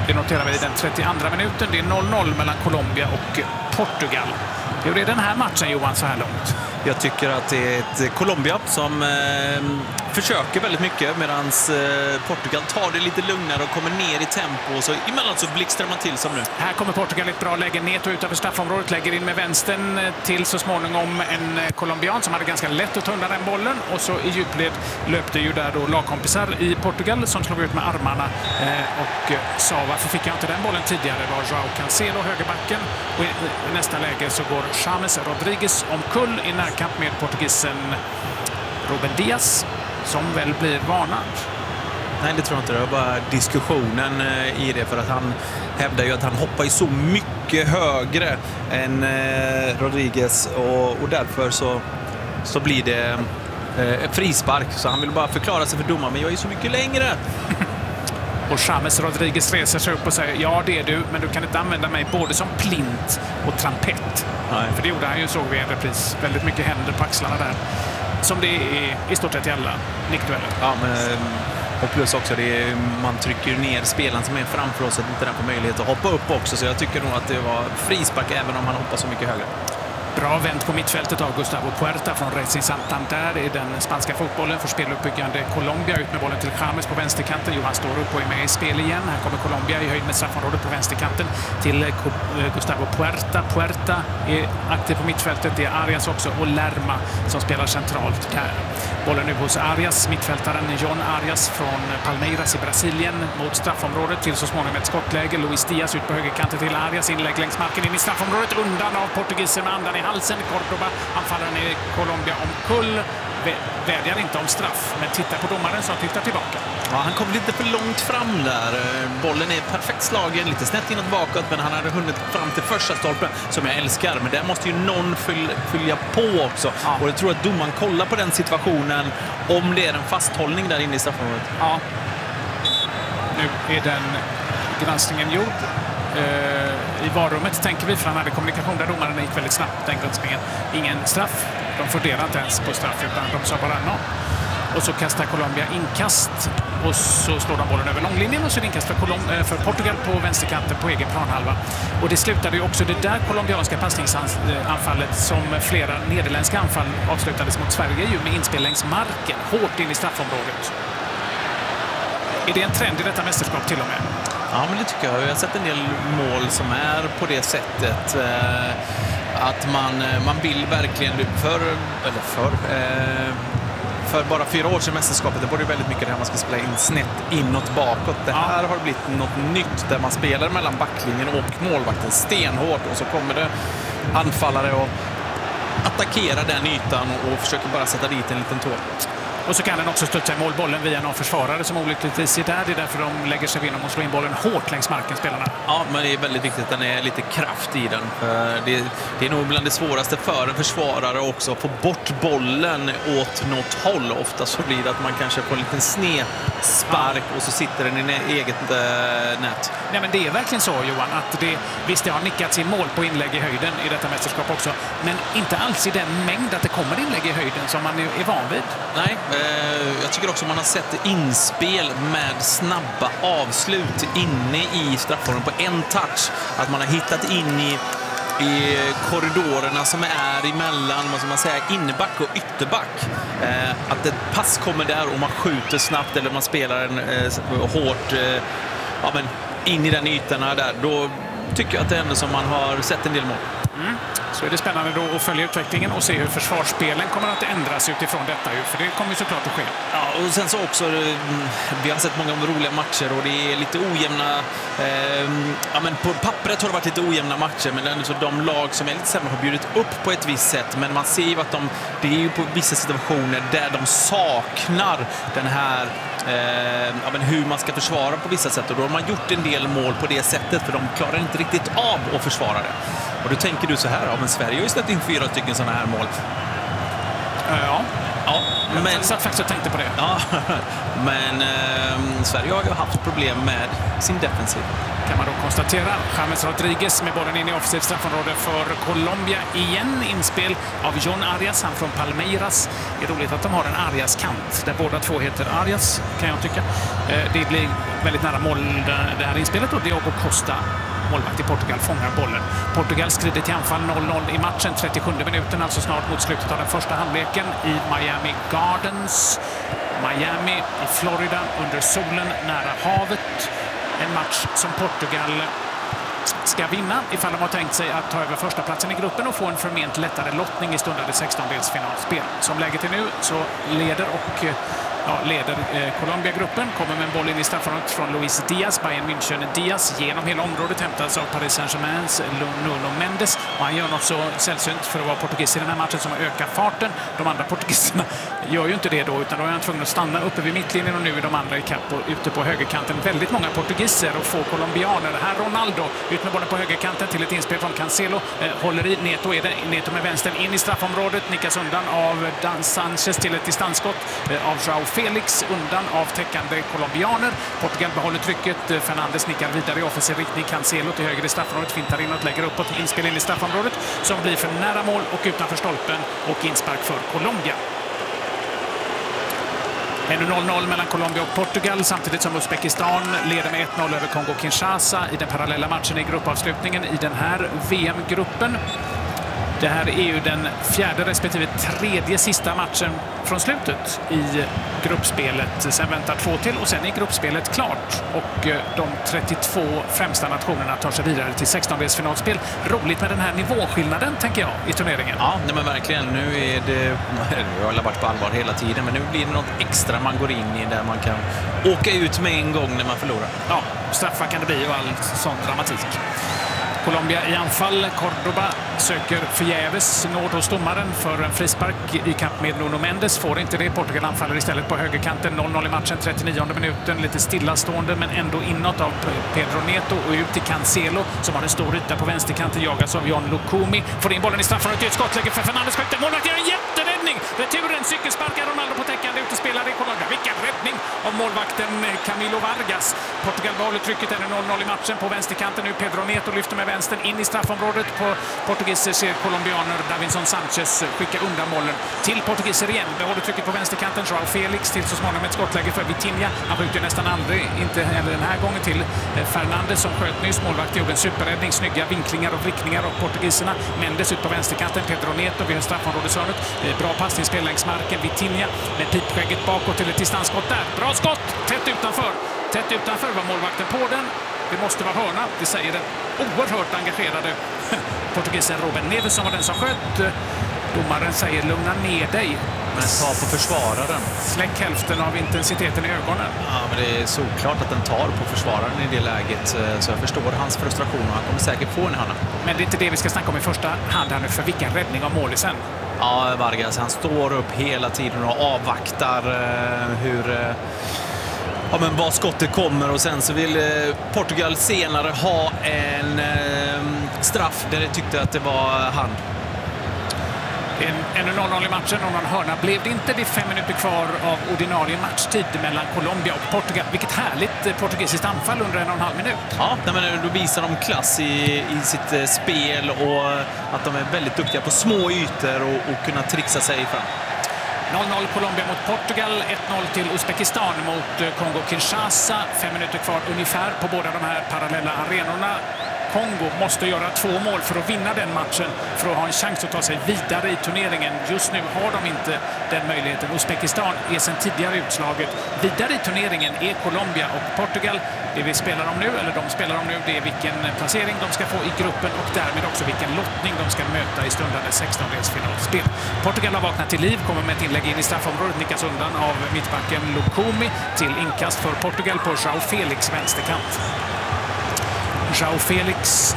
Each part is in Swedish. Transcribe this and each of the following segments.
Det noterar vi i den 32:a minuten. Det är 0-0 mellan Colombia och Portugal. Hur är den här matchen, Johan, så här långt? Jag tycker att det är ett Colombia som försöker väldigt mycket medan Portugal tar det lite lugnare och kommer ner i tempo. Och så emellan så blixtrar man till som nu. Här kommer Portugal ett bra läge. Neto utanför straffområdet, lägger in med vänstern till så småningom en colombian som hade ganska lätt att ta undan den bollen. Och så i djupled löpte ju där då lagkompisar i Portugal som slog ut med armarna och sa varför fick jag inte den bollen tidigare? Var Joao Cancelo, högerbacken. Och i nästa läge så går James Rodriguez omkull i närkamp med portugisen Ruben Diaz som väl blir varnad. Nej, det tror jag inte. Det var bara diskussionen i det, för att han hävdar ju att han hoppar ju så mycket högre än Rodriguez och därför så blir det frispark. Så han vill bara förklara sig för domaren, men jag är så mycket längre. Och James Rodriguez reser sig upp och säger ja, det är du, men du kan inte använda mig både som plint och trampett. Nej. För det gjorde han ju, såg vi en repris. Väldigt mycket händer på axlarna där. Som det är i stort sett i alla nickdueller. Ja, men, och plus också, man trycker ner spelaren som är framför oss så att inte den får möjlighet att hoppa upp också. Så jag tycker nog att det var frispark även om han hoppar så mycket högre. Bra vänt på mittfältet av Gustavo Puerta från Racing Santander i den spanska fotbollen. Får speluppbyggande Colombia ut med bollen till James på vänsterkanten. Johan står upp och är med i spel igen. Här kommer Colombia i höjd med straffområdet på vänsterkanten till Gustavo Puerta. Puerta är aktiv på mittfältet. Det är Arias också och Lerma som spelar centralt där. Bollen nu hos Arias, mittfältaren John Arias från Palmeiras i Brasilien mot straffområdet till så småningom ett skottläge. Luis Diaz ut på högerkanten till Arias, inlägg längs marken in i straffområdet, undan av portugisen med andan i halsen. Cordoba, anfallaren i Colombia omkull, vädjar inte om straff, men tittar på domaren som tittar tillbaka. Ja, han kom lite för långt fram där. Bollen är perfekt slagen, lite snett inåt bakåt, men han hade hunnit fram till första stolpen som jag älskar. Men där måste ju någon fylla på också. Ja. Och jag tror att domaren kollar på den situationen om det är en fasthållning där inne i straffområdet. Ja. Nu är den granskningen gjord. I varummet tänker vi, för han hade kommunikation där domaren gick väldigt snabbt, den granskningen. Ingen straff. De funderar inte ens på straff, utan de sa bara no. Och så kastar Colombia inkast och så slår de bollen över långlinjen och så är det inkast för Portugal på vänsterkanten på egen planhalva. Och det slutade ju också det där colombianska passningsanfallet som flera nederländska anfall avslutades mot Sverige ju med inspel längs marken, hårt in i straffområdet. Är det en trend i detta mästerskap till och med? Ja, men det tycker jag. Jag har sett en del mål som är på det sättet. Att man vill verkligen för bara 4 år sedan mästerskapet, det var det väldigt mycket där man ska spela in snett inåt bakåt. Det här har blivit något nytt där man spelar mellan backlinjen och målvakten stenhårt och så kommer det anfallare och attackerar den ytan och försöker bara sätta dit en liten tå. Och så kan den också studsa i målbollen via någon försvarare som olyckligtvis är där. Det är därför de lägger sig inom och slår in bollen hårt längs marken, spelarna. Ja, men det är väldigt viktigt att den är lite kraft i den. Det är nog bland det svåraste för en försvarare också att få bort bollen åt något håll. Ofta så blir det att man kanske får en liten snedspark och så sitter den i eget nät. Nej, men det är verkligen så, Johan, att visst, det har nickats in mål på inlägg i höjden i detta mästerskap också. Men inte alls i den mängd att det kommer inlägg i höjden som man är van vid. Nej. Jag tycker också man har sett inspel med snabba avslut inne i straffområdet på en touch. Att man har hittat in i korridorerna som är emellan, vad ska man säga, inneback och ytterback. Att ett pass kommer där och man skjuter snabbt eller man spelar en hårt in i den ytorna där. Då tycker jag att det är ändå som man har sett en del mål. Så är det spännande då att följa utvecklingen och se hur försvarsspelen kommer att ändras utifrån detta. För det kommer ju såklart att ske. Ja, och sen så också, vi har sett många roliga matcher och det är lite ojämna... men på pappret har det varit lite ojämna matcher, men ändå så de lag som är lite sämre har bjudit upp på ett visst sätt. Men man ser ju att det är ju på vissa situationer där de saknar den här... hur man ska försvara på vissa sätt. Och då har man gjort en del mål på det sättet, för de klarar inte riktigt av att försvara det. Och då tänker du så här, men Sverige har ju släppt in 4 stycken sådana här mål. Ja, men jag satt faktiskt och tänkte på det. Ja, men Sverige har ju haft problem med sin defensiv. kan man då konstatera. James Rodriguez med bollen in i offside straffområde för Colombia. Igen inspel av John Arias, han från Palmeiras. Det är roligt att de har en Arias-kant där båda två heter Arias, kan jag tycka. Det blir väldigt nära mål det här inspelet och Diogo Costa, målvakt i Portugal, fångar bollen. Portugal skrider till anfall 0-0 i matchen, 37 minuten, alltså snart mot slutet av den första halvleken i Miami Gardens. Miami i Florida under solen nära havet. En match som Portugal ska vinna ifall de har tänkt sig att ta över första platsen i gruppen och få en förment lättare lottning i stundande 16-delsfinalspel. Som läget är nu så leder Colombia-gruppen, kommer med en boll in i straffområdet från Luis Diaz. Bayern München Diaz genom hela området hämtas av Paris Saint-Germains Nuno Mendes. Och han gör något så sällsynt för att vara portugis i den här matchen som ökar farten. De andra portugiserna gör ju inte det då, utan då är han tvungen att stanna uppe vid mittlinjen och nu är de andra i kapp och ute på högerkanten. Väldigt många portugiser och få colombianer. Här Ronaldo ut med bollen på högerkanten till ett inspel från Cancelo. Håller i Neto, är det. Neto med vänstern in i straffområdet. Nickas undan av Dan Sanchez till ett distansskott av João Felix, undan av täckande colombianer. Portugal behåller trycket. Fernandes nickar vidare i offensiv riktning. Cancelo till höger i straffområdet, fintar inåt, lägger uppåt, inspel in i straffområdet som blir för nära mål och utanför stolpen och inspark för Colombia. Ännu 0-0 mellan Colombia och Portugal samtidigt som Uzbekistan leder med 1-0 över Kongo-Kinshasa i den parallella matchen i gruppavslutningen i den här VM-gruppen. Det här är ju den fjärde respektive tredje sista matchen från slutet i gruppspelet. Sen väntar 2 till och sen är gruppspelet klart. Och de 32 främsta nationerna tar sig vidare till 16-delsfinalspel. Roligt med den här nivåskillnaden, tänker jag, i turneringen. Ja, nej men verkligen. Nu är det... Jag har varit på allvar hela tiden, men nu blir det något extra man går in i där man kan åka ut med en gång när man förlorar. Ja, straffar kan det bli och all sån dramatik. Colombia i anfall. Cordoba söker förgäves nåd hos domaren för en frispark i kamp med Nuno Mendes. Får inte det. Portugal anfaller istället på högerkanten. 0-0 i matchen, 39 minuten. Lite stillastående men ändå inåt av Pedro Neto och ut till Cancelo som har en stor yta på vänsterkanten. Jagas av John Lukumi. Får in bollen i straffområdet. Ett skottläge för Fernandes. Målvakt gör en jätteräddning. Returen cykelsparkar Ronaldo på täckande utespelare i Colombia. Vilken räddning av målvakten Camilo Vargas. Portugal behåller trycket. 0-0 i matchen på vänsterkanten. Nu Pedro Neto lyfter med vänstern in i straffområdet. På portugiser ser colombianer Davinson Sanchez skicka undan bollen till portugiser igen. Behåller trycket på vänsterkanten. João Felix till så småningom ett skottläge för Vitinha. Han skjuter nästan aldrig, inte heller den här gången, till Fernandes som sköt nyss. Målvakt gjorde en superräddning. Snygga vinklingar och vrickningar av portugiserna. Mendes ut på vänsterkanten. Pedro Neto vid straffområdeshörnet. Bra passningsspel längs marken. Vitinha med pipskägget bakåt till ett distansskott där. Bra skott! Tätt utanför. Tätt utanför var målvakten på den. Det måste vara hörna, det säger den oerhört engagerade portugisen Ruben Neves som var den som sköt. Domaren säger lugna ner dig. Men ta på försvararen. Släck hälften av intensiteten i ögonen. Ja, men det är såklart att den tar på försvararen i det läget. Så jag förstår hans frustration och han kommer säkert få en hörna. Men det är inte det vi ska snacka om i första hand här nu, för vilken räddning av målisen. Ja, Vargas, han står upp hela tiden och avvaktar var skottet kommer och sen så vill Portugal senare ha en straff där de tyckte att det var hand. Ännu 0-0 i matchen och någon hörna blev det inte. Det är 5 minuter kvar av ordinarie matchtid mellan Colombia och Portugal. Vilket härligt portugisiskt anfall under 1,5 minut. Ja, men då visar de klass i sitt spel och att de är väldigt duktiga på små ytor och kunna trixa sig fram. 0-0 Colombia mot Portugal, 1-0 till Uzbekistan mot Kongo-Kinshasa. 5 minuter kvar ungefär på båda de här parallella arenorna. Kongo måste göra 2 mål för att vinna den matchen för att ha en chans att ta sig vidare i turneringen. Just nu har de inte den möjligheten. Uzbekistan är sedan tidigare utslaget. Vidare i turneringen är Colombia och Portugal. Det vi spelar om nu, eller de spelar om nu, det är vilken placering de ska få i gruppen och därmed också vilken lottning de ska möta i stundande 16-delsfinalspel. Portugal har vaknat till liv, kommer med ett inlägg in i straffområdet, nickas undan av mittbacken Lukumi till inkast för Portugal på João Felix vänsterkant. João Felix,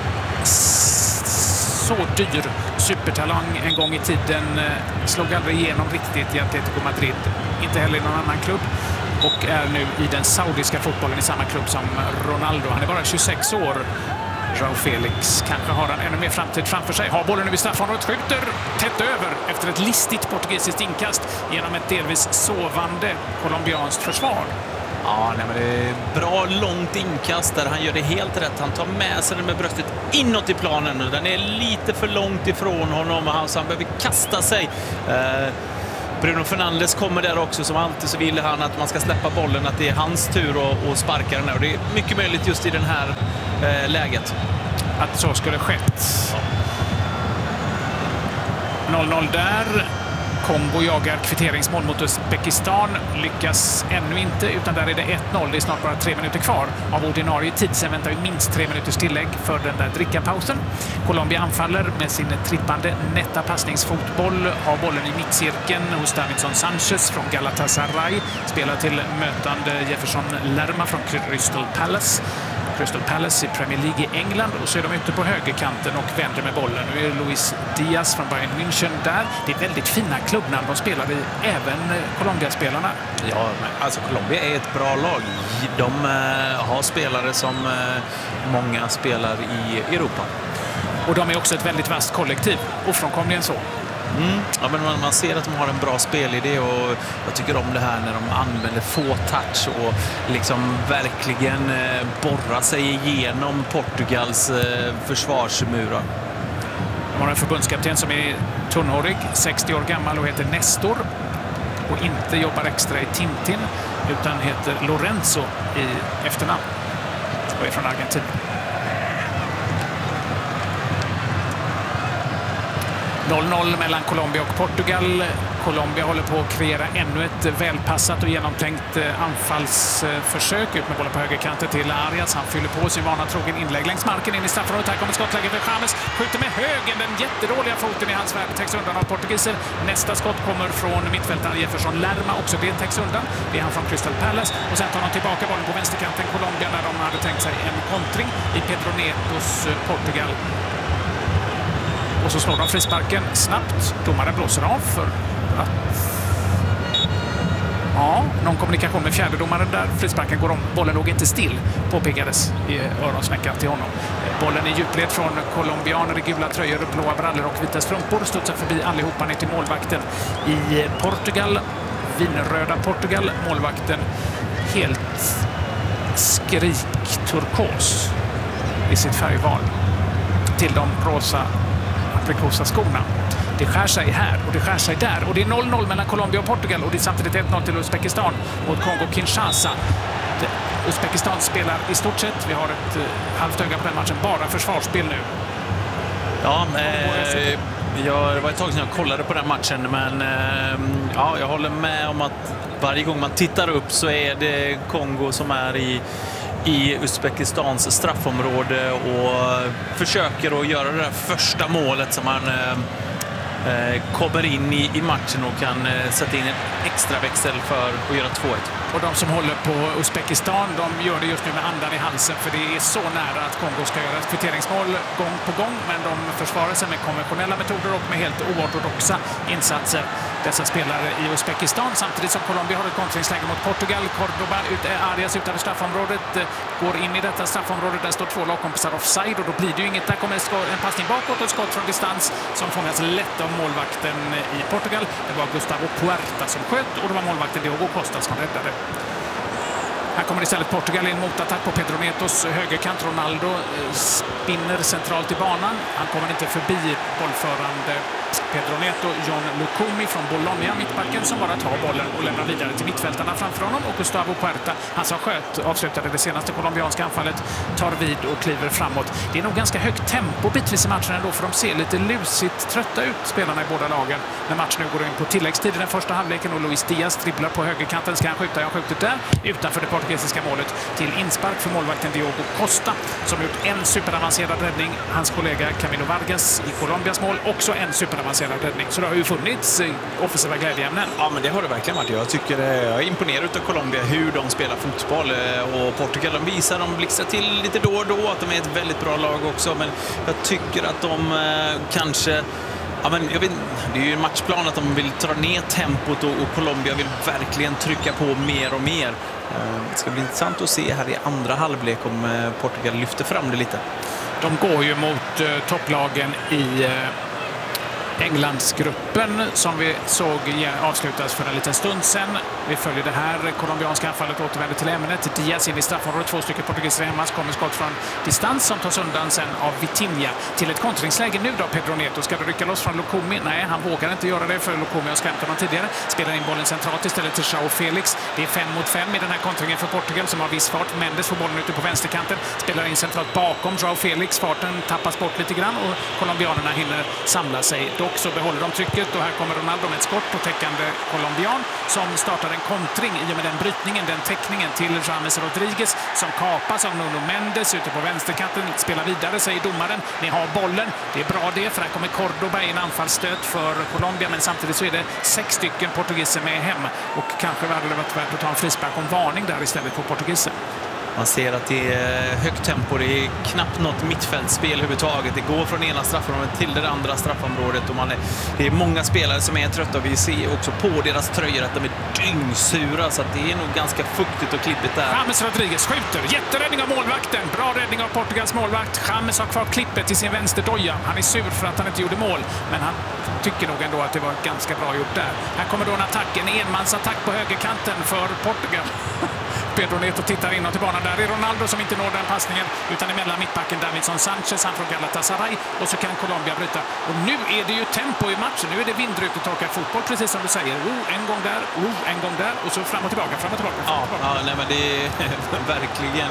så dyr supertalang en gång i tiden, slog aldrig igenom riktigt i Atletico Madrid, inte heller i någon annan klubb, och är nu i den saudiska fotbollen i samma klubb som Ronaldo. Han är bara 26 år. João Felix, kanske har han ännu mer framtid framför sig. Har bollen nu vid straffområdet, skjuter tätt över efter ett listigt portugisiskt inkast genom ett delvis sovande colombianskt försvar. Ja, nej, men det är bra långt inkast där. Han gör det helt rätt. Han tar med sig den med bröstet inåt i planen. Den är lite för långt ifrån honom. Så han behöver kasta sig. Bruno Fernandes kommer där också. Som alltid så vill han att man ska släppa bollen. Att det är hans tur att sparka den där. Och det är mycket möjligt just i den här läget. Att så skulle skett. 0-0 där. Kongo jagar kvitteringsmål mot Uzbekistan. Lyckas ännu inte, utan där är det 1-0. Det är snart bara 3 minuter kvar av ordinarie tid. Sen väntar vi minst 3 minuters tillägg för den där drickapausen. Colombia anfaller med sin trippande nätta passningsfotboll. Har bollen i mittcirkeln hos Davinson Sanchez från Galatasaray. Spelar till mötande Jefferson Lerma från Crystal Palace. Crystal Palace i Premier League i England, och så är de ute på högerkanten och vänder med bollen. Nu är Luis Diaz från Bayern München där. Det är väldigt fina klubbnamn de spelar i, även Colombia-spelarna. Ja, alltså Colombia är ett bra lag. De har spelare som många spelar i Europa. Och de är också ett väldigt vasst kollektiv, ofrånkomligen så. Ja, men man ser att de har en bra spelidé, och jag tycker om det här när de använder få touch och liksom verkligen borra sig igenom Portugals försvarsmurar. De har en förbundskapten som är tunnhårig, 60 år gammal och heter Nestor, och inte jobbar extra i Tintin utan heter Lorenzo i efternamn och är från Argentina. 0-0 mellan Colombia och Portugal. Colombia håller på att kreera ännu ett välpassat och genomtänkt anfallsförsök. Ut med bollen på högerkanten till Arias. Han fyller på sin vana trogen inlägg längs marken in i straffområdet. Här kommer skottläge för James. Skjuter med högen. Den jättedåliga foten i hans värld täcks undan av portugiser. Nästa skott kommer från mittfältaren Jefferson Lerma. Också det täcks undan. Det är han från Crystal Palace. Och sen tar de tillbaka bollen på vänsterkanten Colombia när de hade tänkt sig en kontring i Pedro Netos Portugal. Och så slår de frisparken snabbt. Domaren blåser av för att... Ja, någon kommunikation med fjärdedomaren där. Frisparken går om. Bollen låg inte still, påpekades i öronsnäckan till honom. Bollen i djupled från colombianer i gula tröjor, blåa brallor och vita strumpor. Studsar förbi allihopa ner till målvakten i Portugal. Vinröda Portugal. Målvakten helt skrik-turkos i sitt färgval. Till de rosa aprikosa skorna. Det skär sig här och det skär sig där. Och det är 0-0 mellan Colombia och Portugal, och det är samtidigt 1-0 till Uzbekistan mot Kongo-Kinshasa. Uzbekistan spelar i stort sett, vi har ett halvt öga på den matchen, bara försvarsspel nu. Ja, det var ett tag sedan jag kollade på den matchen, men ja, jag håller med om att varje gång man tittar upp så är det Kongo som är i Uzbekistans straffområde och försöker att göra det där första målet som man kommer in i matchen och kan sätta in en extra växel för att göra 2-1. Och de som håller på Uzbekistan, de gör det just nu med andan i halsen, för det är så nära att Kongo ska göra ett kvitteringsmål gång på gång, men de försvarar sig med konventionella metoder och med helt oortodoxa insatser. Dessa spelare i Uzbekistan, samtidigt som Colombia har ett kontringsläge mot Portugal. Cordoba Arias utanför straffområdet, går in i detta straffområde. Där står 2 lagkompisar offside, och då blir det ju inget. Där kommer en passning bakåt och skott från distans som fångas lätt av målvakten i Portugal. Det var Gustavo Puerta som sköt, och det var målvakten Diogo Costa som räddade. Här kommer istället Portugal in mot attack på Pedro Netos högerkant. Ronaldo spinner centralt i banan. Han kommer inte förbi bollförande Pedro Neto. John Lukumi från Bologna, mittbacken, som bara tar bollen och lämnar vidare till mittfältarna framför honom. Och Gustavo Puerta, han som sköt, avslutade det senaste colombianska anfallet, tar vid och kliver framåt. Det är nog ganska högt tempo bitvis i matchen ändå, för de ser lite lusigt trötta ut, spelarna i båda lagen. När matchen nu går in på tilläggstid i den första halvleken och Luis Diaz dribblar på högerkanten. Ska han skjuta? Jag har skjutit där. Utanför det portugisiska målet till inspark för målvakten Diogo Costa, som gjort en superavancerad räddning. Hans kollega Camilo Vargas i Colombias mål, också en superavancerad räddning. Så det har ju funnits offensiva glädjeämnen. Ja, men det har det verkligen varit. Jag tycker jag är imponerad av Colombia, hur de spelar fotboll. Och Portugal, de visar, de blixtrar till lite då och då att de är ett väldigt bra lag också. Men jag tycker att de kanske... Ja, men jag vet, det är ju en matchplan att de vill dra ner tempot, och Colombia vill verkligen trycka på mer och mer. Det ska bli intressant att se här i andra halvlek om Portugal lyfter fram det lite. De går ju mot topplagen i Englandsgruppen som vi såg avslutas för en liten stund sedan. Vi följer det här colombianska anfallet, återvänder till ämnet. Diaz in i straffområdet, 2 stycken portugiser hemma, kommer skott från distans som tas undan sen av Vitinha till ett kontringsläge. Nu då Pedro Neto, ska du rycka loss från Lukumi? Nej, han vågar inte göra det för Lukumi har skrämt honom tidigare. Spelar in bollen centralt istället till João Felix. Det är 5 mot 5 i den här kontringen för Portugal som har viss fart. Mendes får bollen ute på vänsterkanten, spelar in centralt bakom João Felix. Farten tappas bort lite grann och colombianerna hinner samla sig. Dock så behåller de trycket och här kommer Ronaldo med ett skott på täckande colombian som startar en kontring i och med den brytningen, den täckningen till James Rodriguez som kapas av Nuno Mendes ute på vänsterkanten. Spelar vidare, säger domaren. Ni har bollen. Det är bra det, för här kommer Cordoba i en anfallsstöt för Colombia, men samtidigt så är det 6 stycken portugiser med hem och kanske hade det varit värt att ta en frispark om varning där istället på portugiser. Man ser att det är högt tempo, det är knappt något mittfältspel överhuvudtaget. Det går från ena straffområdet till det andra straffområdet och det är många spelare som är trötta och vi ser också på deras tröjor att de är dyngsura, så att det är nog ganska fuktigt och klippigt där. James Rodriguez skjuter, jätteräddning av målvakten, bra räddning av Portugals målvakt. James har kvar klippet i sin vänsterdoja. Han är sur för att han inte gjorde mål, men han tycker nog ändå att det var ganska bra gjort där. Här kommer då en attack, en enmansattack på högerkanten för Portugal. Pedro Neto tittar inåt i banan. Där är Ronaldo som inte når den passningen utan emellan mittbacken Davinson Sanchez, han från Galatasaray, och så kan Colombia bryta. Och nu är det ju tempo i matchen. Nu är det vindrutet och torkad fotboll, precis som du säger. En gång där, en gång där och så fram och tillbaka, fram och tillbaka. Ja, nej, men det är verkligen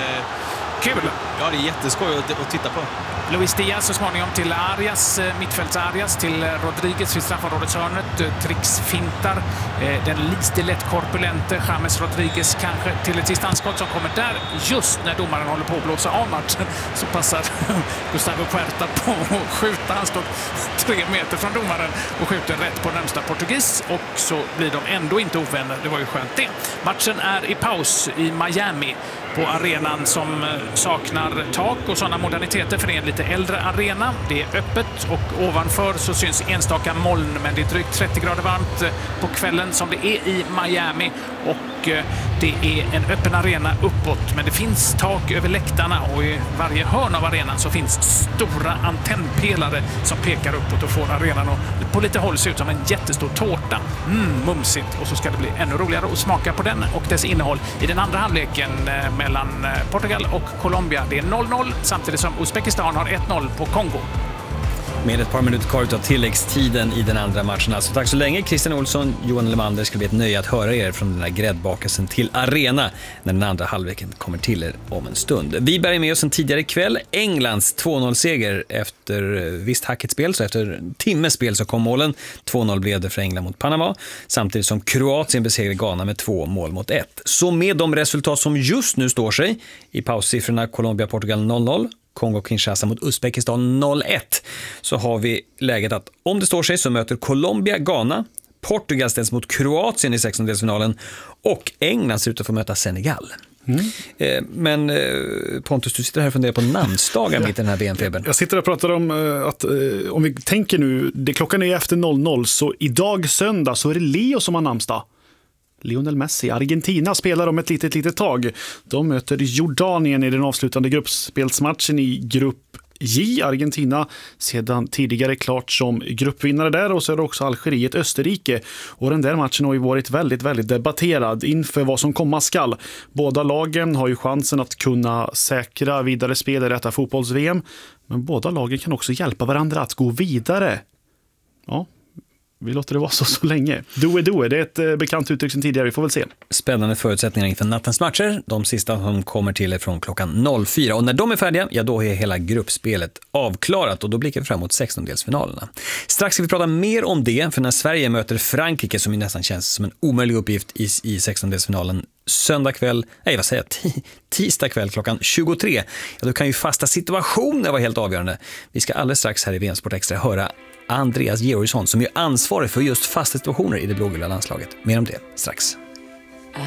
kul. Ja, det är jätteskoj att titta på. Luis Diaz så småningom till Arias, mittfälts-Arias, till Rodriguez vid straffområdeshörnet, trixfintar den lite lätt korpulente James Rodriguez kanske till ett distansskott som kommer där just när domaren håller på att blåsa av matchen. Så passar Gustavo Puerta på att skjuta. Han står 3 meter från domaren och skjuter rätt på närmsta portugis och så blir de ändå inte ovänner. Det var ju skönt det. Matchen är i paus i Miami på arenan som saknar tak och sådana moderniteter, för det är en lite äldre arena. Det är öppet och ovanför så syns enstaka moln, men det är drygt 30 grader varmt på kvällen som det är i Miami och det är en öppen arena uppåt, men det finns tak över läktarna och i varje hörn av arenan så finns stora antennpelare som pekar uppåt och får arenan och på lite håll se ut som en jättestor tårta. Mumsigt, och så ska det bli ännu roligare att smaka på den och dess innehåll i den andra halvleken mellan Portugal och Colombia. Det är 0-0 samtidigt som Uzbekistan har 1-0 på Kongo. Med ett par minuter kvar av tilläggstiden i den andra matchen. Alltså, tack så länge Christian Olsson, Johan Lemander. Ska bli ett nöje att höra er från den här gräddbakelsen till arena när den andra halvleken kommer till er om en stund. Vi bär med oss en tidigare kväll Englands 2-0-seger efter visst hackigt spel, så efter en timmes spel så kom målen. 2-0 blev det för England mot Panama, samtidigt som Kroatien besegrade Ghana med 2-1. Så med de resultat som just nu står sig i paussiffrorna Colombia-Portugal 0-0, Kongo-Kinshasa mot Uzbekistan 0-1, så har vi läget att om det står sig så möter Colombia Ghana, Portugal ställs mot Kroatien i 16-delsfinalen och England ser ut att få möta Senegal. Men Pontus, du sitter här och funderar på namnsdagar mitt i den här VM-febern. Jag sitter och pratar om att om vi tänker nu, klockan är efter 00, så idag söndag så är det Leo som har namnsdag. Lionel Messi, Argentina spelar om ett litet tag. De möter Jordanien i den avslutande gruppspelsmatchen i grupp J. Argentina sedan tidigare klart som gruppvinnare där, och så är det också Algeriet, Österrike. Och den där matchen har ju varit väldigt, väldigt debatterad inför vad som komma skall. Båda lagen har ju chansen att kunna säkra vidare spel i detta fotbolls-VM, men båda lagen kan också hjälpa varandra att gå vidare. Ja, vi låter det vara så länge. Do det är ett bekant uttryck sedan tidigare, vi får väl se. Spännande förutsättningar inför nattens matcher. De sista som kommer till är från klockan 04. Och när de är färdiga, ja då är hela gruppspelet avklarat och då blickar vi fram mot 16-delsfinalerna. Strax ska vi prata mer om det, för när Sverige möter Frankrike, som ju nästan känns som en omöjlig uppgift i 16-delsfinalen, söndag kväll, tisdag kväll klockan 23. Ja, då kan ju fasta situationer vara helt avgörande. Vi ska alldeles strax här i VM Sport Extra höra Andreas Georgsson som är ansvarig för just fasta situationer i det blågula landslaget. Mer om det strax.